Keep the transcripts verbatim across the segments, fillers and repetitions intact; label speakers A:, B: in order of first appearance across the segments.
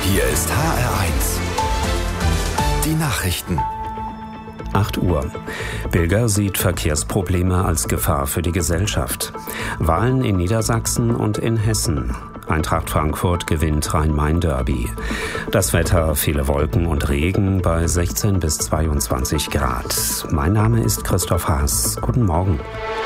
A: Hier ist H R eins. Die Nachrichten.
B: acht Uhr. Bilger sieht Verkehrsprobleme als Gefahr für die Gesellschaft. Wahlen in Niedersachsen und in Hessen. Eintracht Frankfurt gewinnt Rhein-Main-Derby. Das Wetter, viele Wolken und Regen bei sechzehn bis zweiundzwanzig Grad. Mein Name ist Christoph Haas. Guten Morgen.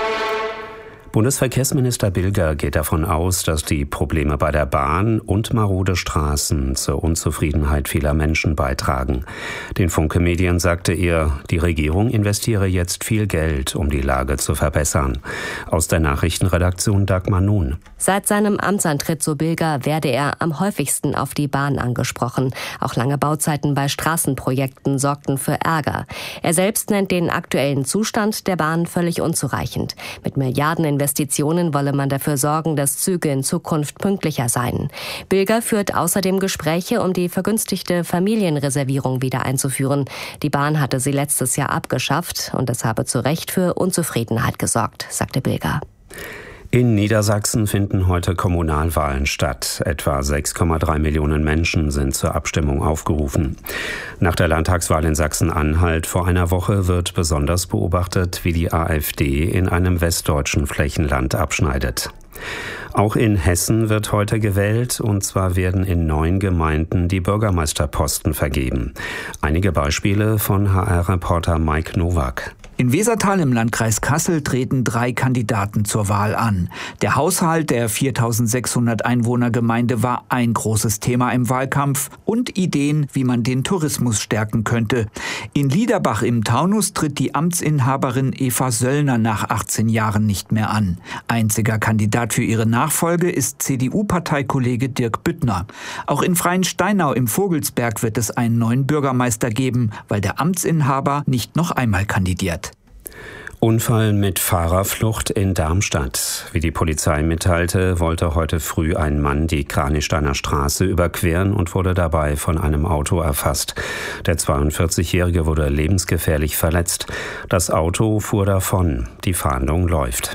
B: Bundesverkehrsminister Bilger geht davon aus, dass die Probleme bei der Bahn und marode Straßen zur Unzufriedenheit vieler Menschen beitragen. Den Funke Medien sagte er, die Regierung investiere jetzt viel Geld, um die Lage zu verbessern. Aus der Nachrichtenredaktion Dagmar Nun.
C: Seit seinem Amtsantritt, so Bilger, werde er am häufigsten auf die Bahn angesprochen. Auch lange Bauzeiten bei Straßenprojekten sorgten für Ärger. Er selbst nennt den aktuellen Zustand der Bahn völlig unzureichend. Mit Milliarden Investitionen wolle man dafür sorgen, dass Züge in Zukunft pünktlicher seien. Bilger führt außerdem Gespräche, um die vergünstigte Familienreservierung wieder einzuführen. Die Bahn hatte sie letztes Jahr abgeschafft und das habe zu Recht für Unzufriedenheit gesorgt, sagte Bilger.
B: In Niedersachsen finden heute Kommunalwahlen statt. Etwa sechs Komma drei Millionen Menschen sind zur Abstimmung aufgerufen. Nach der Landtagswahl in Sachsen-Anhalt vor einer Woche wird besonders beobachtet, wie die AfD in einem westdeutschen Flächenland abschneidet. Auch in Hessen wird heute gewählt, und zwar werden in neun Gemeinden die Bürgermeisterposten vergeben. Einige Beispiele von H R-Reporter Mike Nowak.
D: In Wesertal im Landkreis Kassel treten drei Kandidaten zur Wahl an. Der Haushalt der viertausendsechshundert Einwohnergemeinde war ein großes Thema im Wahlkampf und Ideen, wie man den Tourismus stärken könnte. In Liederbach im Taunus tritt die Amtsinhaberin Eva Söllner nach achtzehn Jahren nicht mehr an. Einziger Kandidat für ihre Nachfolge ist C D U-Parteikollege Dirk Büttner. Auch in Freiensteinau im Vogelsberg wird es einen neuen Bürgermeister geben, weil der Amtsinhaber nicht noch einmal kandidiert.
B: Unfall mit Fahrerflucht in Darmstadt. Wie die Polizei mitteilte, wollte heute früh ein Mann die Kranichsteiner Straße überqueren und wurde dabei von einem Auto erfasst. Der zweiundvierzigjährige wurde lebensgefährlich verletzt. Das Auto fuhr davon. Die Fahndung läuft.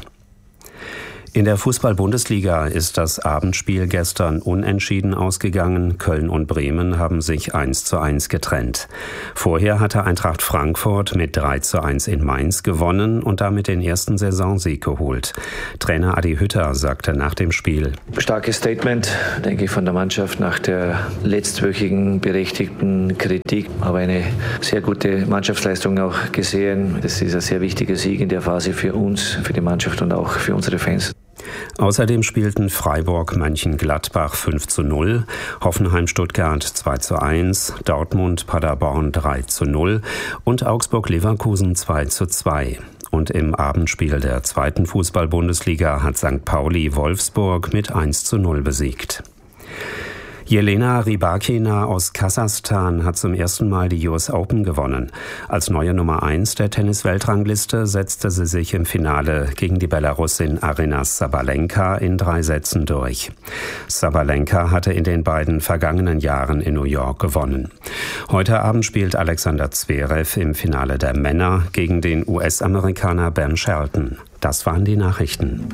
B: In der Fußball-Bundesliga ist das Abendspiel gestern unentschieden ausgegangen. Köln und Bremen haben sich eins zu eins getrennt. Vorher hatte Eintracht Frankfurt mit drei zu eins in Mainz gewonnen und damit den ersten Saisonsieg geholt. Trainer Adi Hütter sagte nach dem Spiel:
E: Starkes Statement, denke ich, von der Mannschaft nach der letztwöchigen berechtigten Kritik. Aber eine sehr gute Mannschaftsleistung auch gesehen. Das ist ein sehr wichtiger Sieg in der Phase für uns, für die Mannschaft und auch für unsere Fans.
B: Außerdem spielten Freiburg Mönchengladbach fünf zu null, Hoffenheim Stuttgart zwei zu eins, Dortmund Paderborn drei zu null und Augsburg Leverkusen zwei zu zwei. Und im Abendspiel der zweiten Fußball-Bundesliga hat Sankt Pauli Wolfsburg mit eins zu null besiegt. Jelena Rybakina aus Kasachstan hat zum ersten Mal die U S Open gewonnen. Als neue Nummer eins der Tennis-Weltrangliste setzte sie sich im Finale gegen die Belarusin Aryna Sabalenka in drei Sätzen durch. Sabalenka hatte in den beiden vergangenen Jahren in New York gewonnen. Heute Abend spielt Alexander Zverev im Finale der Männer gegen den U S-Amerikaner Ben Shelton. Das waren die Nachrichten.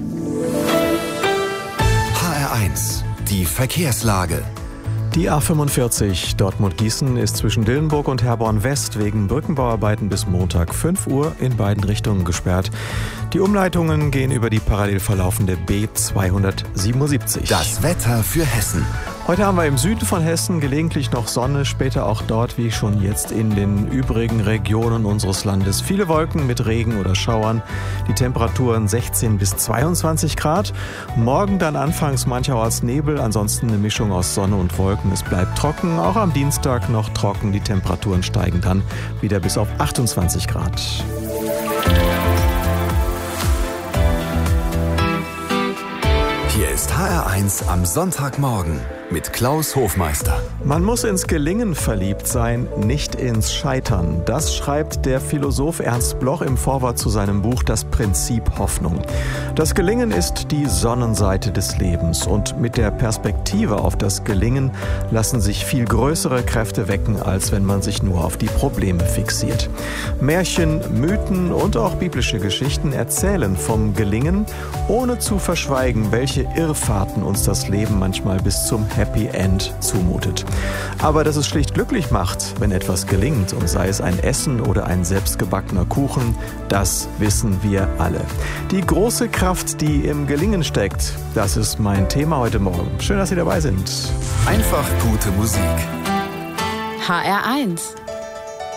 A: H R eins. Die Verkehrslage.
F: Die A fünfundvierzig Dortmund-Gießen ist zwischen Dillenburg und Herborn West wegen Brückenbauarbeiten bis Montag fünf Uhr in beiden Richtungen gesperrt. Die Umleitungen gehen über die parallel verlaufende B zweihundertsiebenundsiebzig.
A: Das Wetter für Hessen.
F: Heute haben wir im Süden von Hessen gelegentlich noch Sonne, später auch dort wie schon jetzt in den übrigen Regionen unseres Landes viele Wolken mit Regen oder Schauern. Die Temperaturen sechzehn bis zweiundzwanzig Grad. Morgen dann anfangs mancherorts Nebel, ansonsten eine Mischung aus Sonne und Wolken. Es bleibt trocken, auch am Dienstag noch trocken. Die Temperaturen steigen dann wieder bis auf achtundzwanzig Grad.
A: Hier ist H R eins am Sonntagmorgen mit Klaus Hofmeister.
F: Man muss ins Gelingen verliebt sein, nicht ins Scheitern. Das schreibt der Philosoph Ernst Bloch im Vorwort zu seinem Buch Das Prinzip Hoffnung. Das Gelingen ist die Sonnenseite des Lebens und mit der Perspektive auf das Gelingen lassen sich viel größere Kräfte wecken, als wenn man sich nur auf die Probleme fixiert. Märchen, Mythen und auch biblische Geschichten erzählen vom Gelingen, ohne zu verschweigen, welche Irrfahrten uns das Leben manchmal bis zum Happy End zumutet. Aber dass es schlicht glücklich macht, wenn etwas gelingt, und sei es ein Essen oder ein selbstgebackener Kuchen, das wissen wir alle. Die große Kraft, die im Gelingen steckt, das ist mein Thema heute Morgen. Schön, dass Sie dabei sind.
A: Einfach gute Musik.
G: H R eins